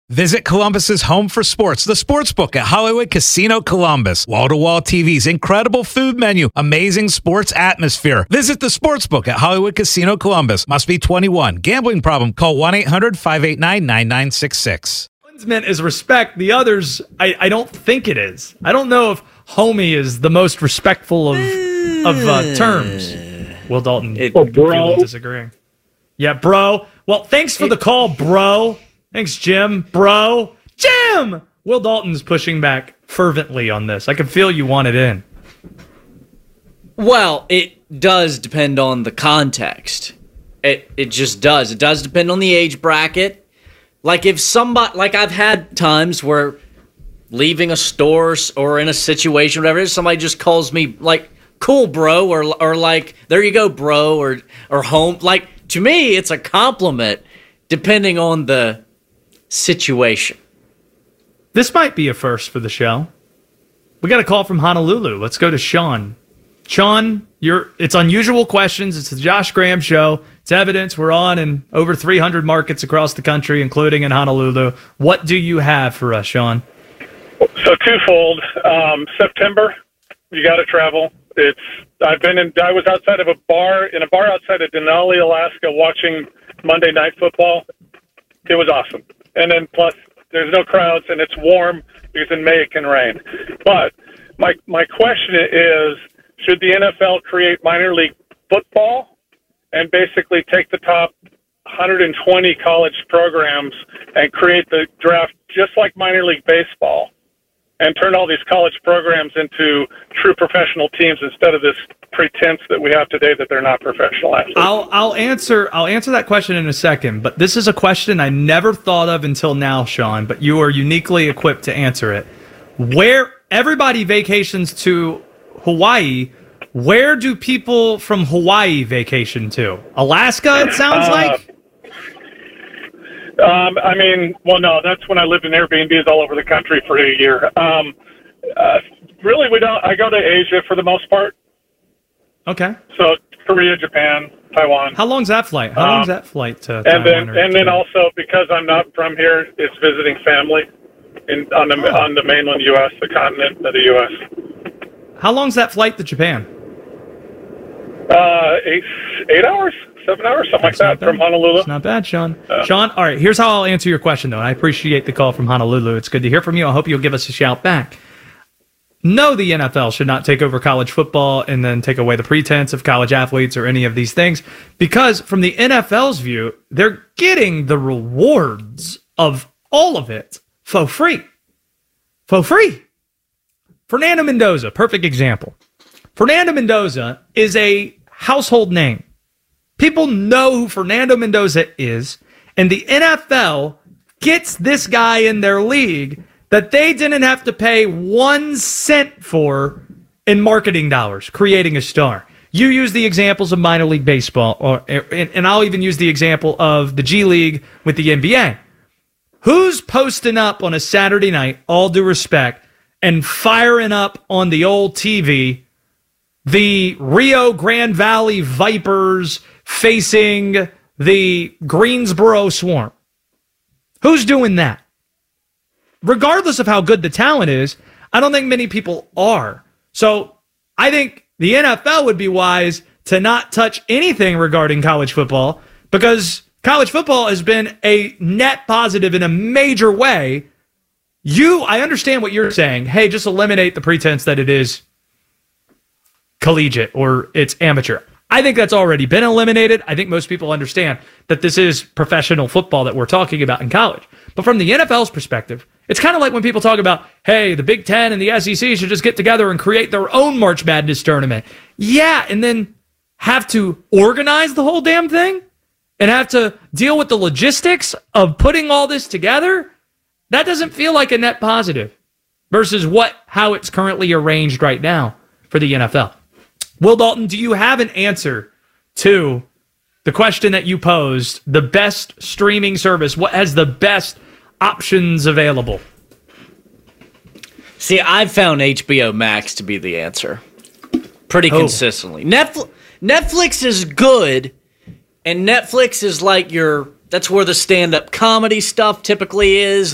Visit Columbus's home for sports, the Sportsbook at Hollywood Casino Columbus. Wall-to-wall TVs, incredible food menu, amazing sports atmosphere. Visit the Sportsbook at Hollywood Casino Columbus. Must be 21. Gambling problem? Call 1-800-589-9966. One's meant as respect. The others, I don't think it is. I don't know if homie is the most respectful of terms. Will Dalton disagreeing. Yeah, bro. Well, thanks for the call, bro. Thanks, Jim. Bro. Jim! Will Dalton's pushing back fervently on this. I can feel you want it in. Well, it does depend on the context. It just does. It does depend on the age bracket. Like if somebody, like I've had times where leaving a store or in a situation, whatever it is, somebody just calls me like, cool, bro, or like, there you go, bro, or home. Like, to me, it's a compliment depending on the situation. This might be a first for the show. We got a call from Honolulu. Let's go to Sean. Sean, it's unusual questions. It's the Josh Graham Show. It's evidence. We're on in over 300 markets across the country, including in Honolulu. What do you have for us, Sean? So twofold. September, you got to travel. I was outside of a bar outside of Denali, Alaska, watching Monday Night Football. It was awesome. And then plus, there's no crowds, and it's warm because in May it can rain. But my question is, should the NFL create minor league football and basically take the top 120 college programs and create the draft just like minor league baseball and turn all these college programs into true professional teams instead of this pretense that we have today that they're not professional athletes? I'll answer that question in a second, but this is a question I never thought of until now, Sean, but you are uniquely equipped to answer it. Where everybody vacations to Hawaii, where do people from Hawaii vacation to? Alaska, it sounds like? No, that's when I lived in Airbnbs all over the country for a year. Really, we don't. I go to Asia for the most part. Okay. So Korea, Japan, Taiwan. How long's that flight? To and Taiwan? And then also because I'm not from here, it's visiting family on the mainland U.S., the continent of the U.S. How long's that flight to Japan? 8 hours. 7 hours, something like that, from Honolulu. It's not bad, Sean. Sean, all right, here's how I'll answer your question, though. And I appreciate the call from Honolulu. It's good to hear from you. I hope you'll give us a shout back. No, the NFL should not take over college football and then take away the pretense of college athletes or any of these things, because from the NFL's view, they're getting the rewards of all of it for free. For free. Fernando Mendoza, perfect example. Fernando Mendoza is a household name. People know who Fernando Mendoza is, and the NFL gets this guy in their league that they didn't have to pay 1 cent for in marketing dollars, creating a star. You use the examples of minor league baseball, and I'll even use the example of the G League with the NBA. Who's posting up on a Saturday night, all due respect, and firing up on the old TV the Rio Grande Valley Vipers facing the Greensboro Swarm? Who's doing that? Regardless of how good the talent is, I don't think many people are. So I think the NFL would be wise to not touch anything regarding college football, because college football has been a net positive in a major way. I understand what you're saying. Hey, just eliminate the pretense that it is collegiate or it's amateur. I think that's already been eliminated. I think most people understand that this is professional football that we're talking about in college. But from the NFL's perspective, it's kind of like when people talk about, hey, the Big Ten and the SEC should just get together and create their own March Madness tournament. Yeah, and then have to organize the whole damn thing and have to deal with the logistics of putting all this together. That doesn't feel like a net positive versus how it's currently arranged right now for the NFL. Will Dalton, do you have an answer to the question that you posed? The best streaming service, what has the best options available? See, I've found HBO Max to be the answer pretty consistently. Netflix is good, and Netflix is like that's where the stand-up comedy stuff typically is.